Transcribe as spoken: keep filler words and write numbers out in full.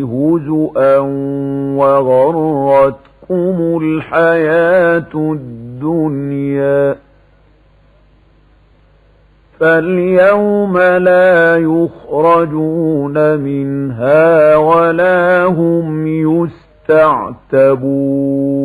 هزؤا وغرتكم الحياة الدنيا فاليوم لا يخرجون منها ولا هم يستعتبون